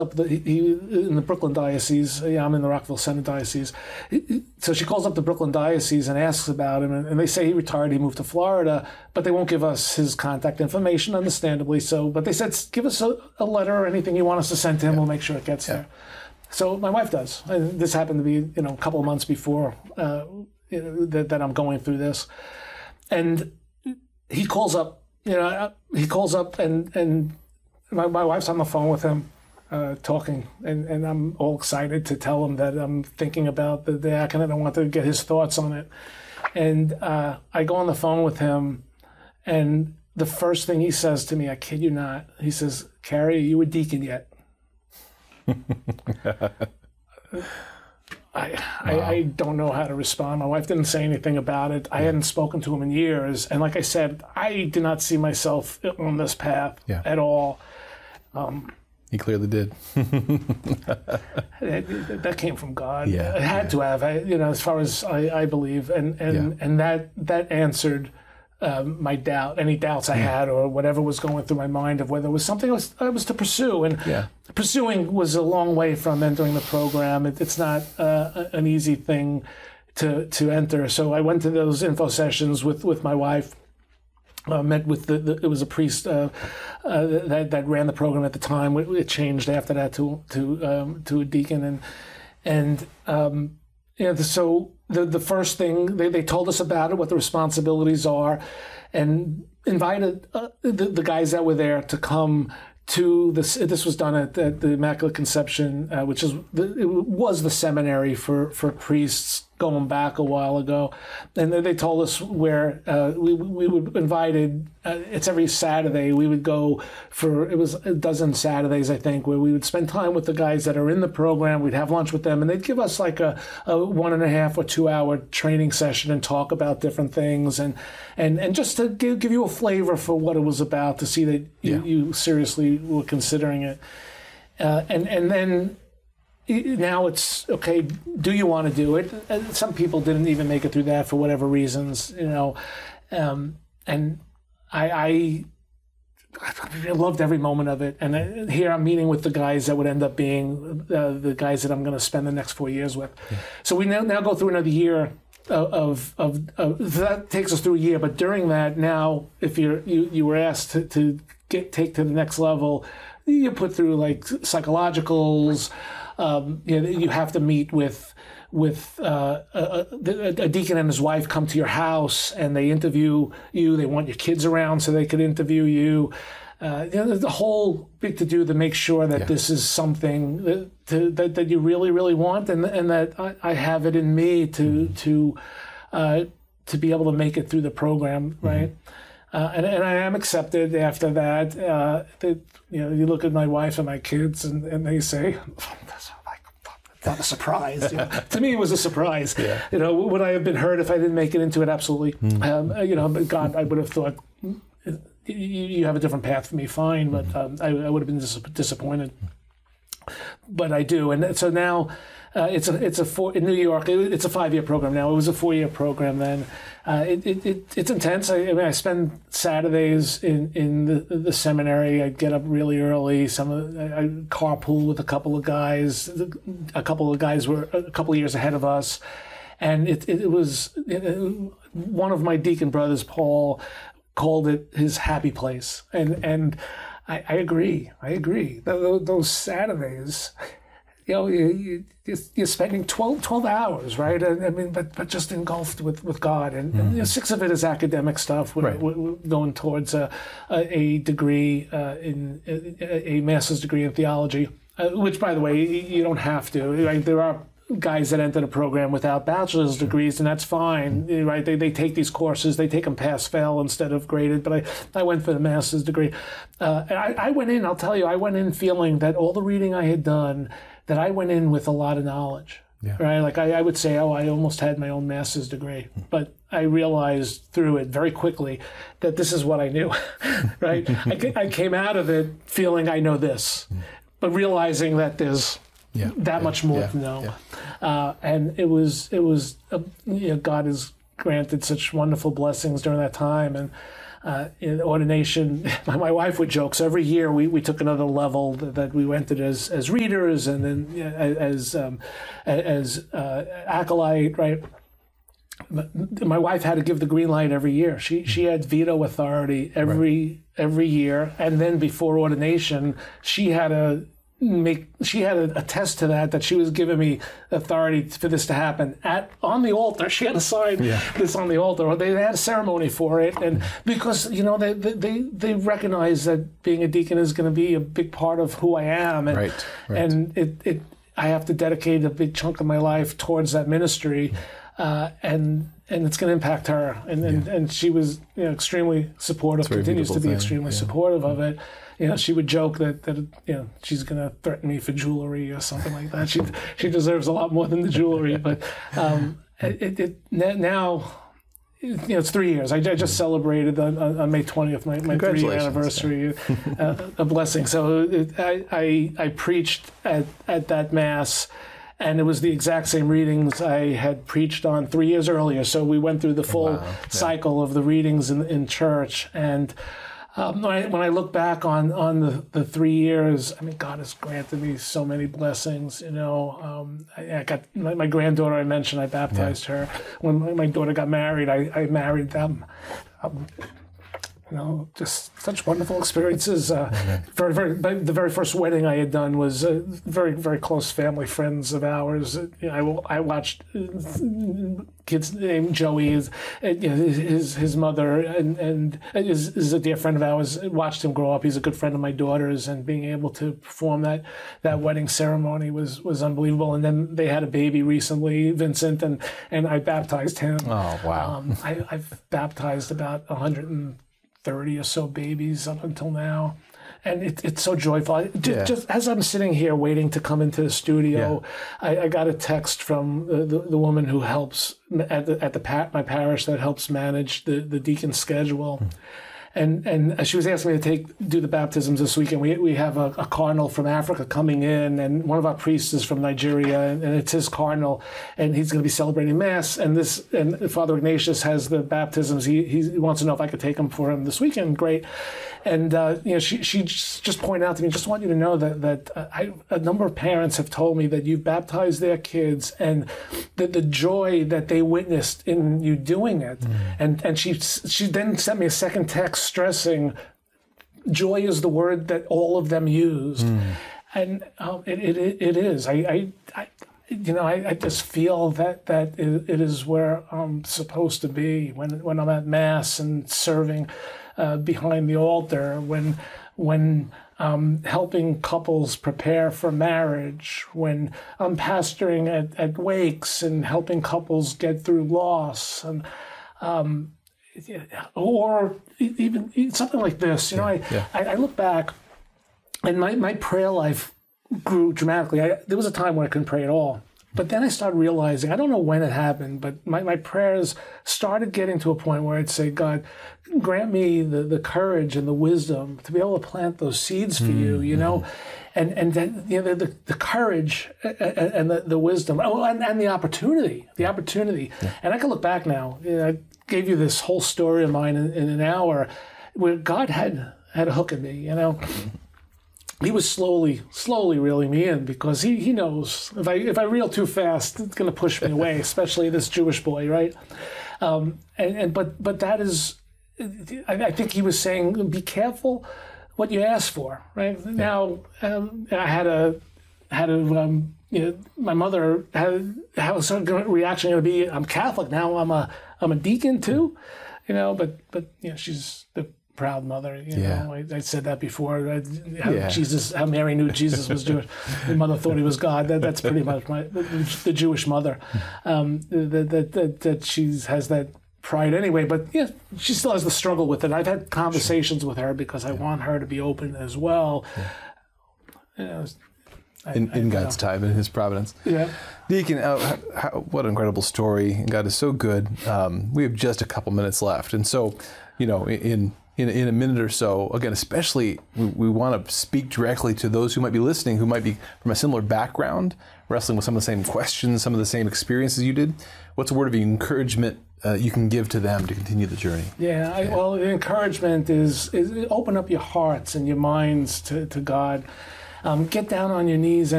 up in the Brooklyn Diocese. Yeah, I'm in the Rockville Center Diocese. So she calls up the Brooklyn Diocese and asks about him, and they say he retired, he moved to Florida, but they won't give us his contact information, understandably so. But they said, give us a letter or anything you want us to send to him, we'll make sure it gets there. So my wife does. And this happened to be, a couple of months before that I'm going through this. And he calls up, and my wife's on the phone with him, talking, and I'm all excited to tell him that I'm thinking about the accident. I want to get his thoughts on it. And I go on the phone with him, and the first thing he says to me, I kid you not, he says, "Carrie, are you a deacon yet?" I don't know how to respond. My wife didn't say anything about it. I hadn't spoken to him in years. And like I said, I did not see myself on this path at all. He clearly did. That came from God. Yeah, it had to have, as far as I believe. And that answered my doubt, any doubts I had, or whatever was going through my mind of whether it was something I was to pursue. And pursuing was a long way from entering the program. It's not an easy thing to enter. So I went to those info sessions with my wife. Met with it was a priest that ran the program at the time. It changed after that to a deacon, so the first thing they told us about it, what the responsibilities are, and invited the guys that were there to come to this. This was done at the Immaculate Conception, which was the seminary for priests going back a while ago. And they told us where we were invited. It's every Saturday. We would go it was a dozen Saturdays, I think, where we would spend time with the guys that are in the program. We'd have lunch with them, and they'd give us like a 1.5 or 2 hour training session and talk about different things, and just to give you a flavor for what it was about, to see that you seriously were considering it. And then now it's, okay, do you want to do it? Some people didn't even make it through that for whatever reasons, and I loved every moment of it. And here I'm meeting with the guys that would end up being the guys that I'm going to spend the next 4 years with. Yeah. So we now go through another year of that takes us through a year. But during that, now if you were asked to take to the next level, you put through like psychologicals. You have to meet with a deacon and his wife come to your house, and they interview you. They want your kids around so they could interview you. There's a whole big to do to make sure that this is something that you really, really want, and that I have it in me to be able to make it through the program, right? And I am accepted after that. You look at my wife and my kids, and they say, not a surprise. To me, it was a surprise. Yeah. Would I have been hurt if I didn't make it into it? Absolutely. But God, I would have thought, you have a different path for me, fine, but I would have been disappointed. But I do, and so now in New York. It's a 5-year program now. It was a 4-year program then. It's intense. I spend Saturdays in the seminary. I get up really early. I carpool with a couple of guys. A couple of guys were a couple of years ahead of us, and it was one of my deacon brothers, Paul, called it his happy place, and I agree. Those Saturdays, you're spending 12 hours, right? I mean, but just engulfed with God, and 6 of it is academic stuff. We're going towards a degree in a master's degree in theology, which, by the way, you don't have to. Right? There are guys that enter the program without bachelor's degrees, and that's fine, right? They take these courses, they take them pass-fail instead of graded, but I went for the master's degree. I went in, I'll tell you, I went in feeling that all the reading I had done, that I went in with a lot of knowledge, right? Like I would say, I almost had my own master's degree, but I realized through it very quickly that this is what I knew, right? I came out of it feeling I know this, but realizing that there's much more to know. And it was God has granted such wonderful blessings during that time. And in ordination. My wife would joke. So every year we took another level that we entered as readers, and then as acolyte, right? My wife had to give the green light every year. She had veto authority every year, and then before ordination, she had to attest to that she was giving me authority for this to happen on the altar. She had to sign this on the altar, or they had a ceremony for it, and because they recognize that being a deacon is going to be a big part of who I am, and and I have to dedicate a big chunk of my life towards that ministry. And it's going to impact her, and she was extremely supportive. Continues to be extremely supportive of it. She would joke that she's going to threaten me for jewelry or something like that. She deserves a lot more than the jewelry, but now. It's 3 years. I just celebrated on May 20th my 3-year anniversary. A blessing. So I preached at that Mass. And it was the exact same readings I had preached on 3 years earlier. So we went through the full cycle of the readings in church. And when I look back on the 3 years, I mean, God has granted me so many blessings. I got my granddaughter. I mentioned I baptized her. When my daughter got married, I married them. Just such wonderful experiences. The very first wedding I had done was very, very close family friends of ours. I watched kids named Joey, his mother, and is a dear friend of ours. Watched him grow up. He's a good friend of my daughter's, and being able to perform that wedding ceremony was unbelievable. And then they had a baby recently, Vincent, and I baptized him. Oh, wow. I've baptized about 130 or so babies up until now, and it's so joyful. Just as I'm sitting here waiting to come into the studio, I got a text from the woman who helps at my parish that helps manage the deacon schedule. And she was asking me to do the baptisms this weekend. We have a cardinal from Africa coming in, and one of our priests is from Nigeria, and it's his cardinal, and he's going to be celebrating Mass. And Father Ignatius has the baptisms. He wants to know if I could take them for him this weekend. Great. And she just pointed out to me, just want you to know that a number of parents have told me that you've baptized their kids, and the joy that they witnessed in you doing it. And she then sent me a second text stressing joy is the word that all of them used. And it is. I just feel that it is where I'm supposed to be when I'm at Mass and serving behind the altar, when helping couples prepare for marriage, when I'm pastoring at wakes and helping couples get through loss, and or even something like this. I look back, and my prayer life grew dramatically. There was a time when I couldn't pray at all. But then I started realizing, I don't know when it happened, but my prayers started getting to a point where I'd say, God, grant me the courage and the wisdom to be able to plant those seeds for you, and then the courage and the wisdom, and the opportunity. And I can look back now. I gave you this whole story of mine in an hour, where God had a hook in me, He was slowly reeling me in, because he knows if I reel too fast, it's going to push me away, especially this Jewish boy, right? But that is, I think he was saying, be careful what you ask for, right? Yeah. Now, I had my mother how was her reaction going to be? I'm Catholic now. I'm a deacon too, But she's the proud mother. I said that before. How Mary knew Jesus was Jewish. My mother thought he was God. That's pretty much the Jewish mother. That she has that pride anyway. But she still has the struggle with it. I've had conversations with her because I want her to be open as well. In God's time, in His providence. Yeah. Deacon, what an incredible story. God is so good. We have just a couple minutes left. And so, in a minute or so, again, especially we want to speak directly to those who might be listening, who might be from a similar background, wrestling with some of the same questions, some of the same experiences you did. What's a word of encouragement you can give to them to continue the journey? Yeah, well, the encouragement is open up your hearts and your minds to God. Get down on your knees